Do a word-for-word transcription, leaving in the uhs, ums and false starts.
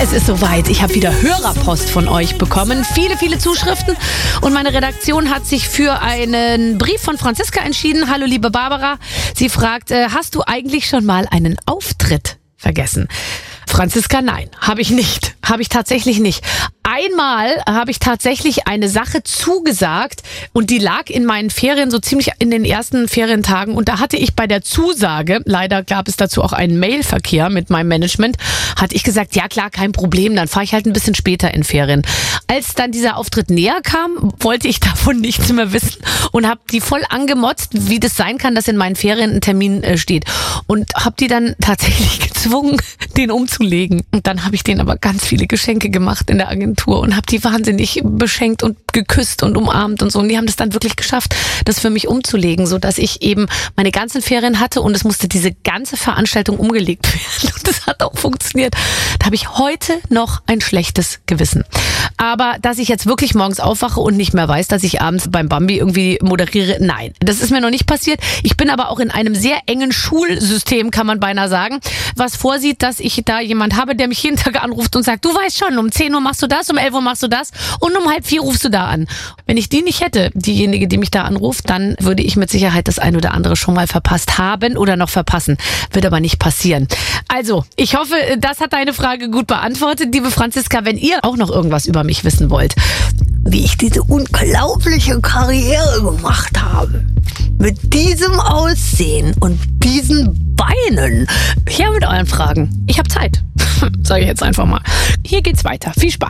Es ist soweit. Ich habe wieder Hörerpost von euch bekommen. Viele, viele Zuschriften. Und meine Redaktion hat sich für einen Brief von Franziska entschieden. Hallo, liebe Barbara. Sie fragt, äh, hast du eigentlich schon mal einen Auftritt vergessen? Franziska, nein, habe ich nicht. Habe ich tatsächlich nicht. Einmal habe ich tatsächlich eine Sache zugesagt und die lag in meinen Ferien so ziemlich in den ersten Ferientagen und da hatte ich bei der Zusage, leider gab es dazu auch einen Mailverkehr mit meinem Management, hatte ich gesagt, ja klar, kein Problem, dann fahre ich halt ein bisschen später in Ferien. Als dann dieser Auftritt näher kam, wollte ich davon nichts mehr wissen und habe die voll angemotzt, wie das sein kann, dass in meinen Ferien ein Termin äh, steht und habe die dann tatsächlich gezwungen, den umzulegen. Und dann habe ich denen aber ganz viele Geschenke gemacht in der Agentur und habe die wahnsinnig beschenkt und geküsst und umarmt und so. Und die haben das dann wirklich geschafft, das für mich umzulegen, so dass ich eben meine ganzen Ferien hatte und es musste diese ganze Veranstaltung umgelegt werden. Und das hat auch funktioniert. Da habe ich heute noch ein schlechtes Gewissen. Aber dass ich jetzt wirklich morgens aufwache und nicht mehr weiß, dass ich abends beim Bambi irgendwie moderiere, nein, das ist mir noch nicht passiert. Ich bin aber auch in einem sehr engen Schulsystem, kann man beinahe sagen, was vorsieht, dass ich da jemand habe, der mich jeden Tag anruft und sagt, du weißt schon, um zehn Uhr machst du das, um elf Uhr machst du das und um halb vier rufst du da an. Wenn ich die nicht hätte, diejenige, die mich da anruft, dann würde ich mit Sicherheit das ein oder andere schon mal verpasst haben oder noch verpassen. Wird aber nicht passieren. Also, ich hoffe, das hat deine Frage gut beantwortet, liebe Franziska. Wenn ihr auch noch irgendwas über mich wissen wollt, wie ich diese unglaubliche Karriere gemacht habe, mit diesem Aussehen und diesen Beinen, her mit euren Fragen. Ich habe Zeit, sage ich jetzt einfach mal. Hier geht's weiter. Viel Spaß.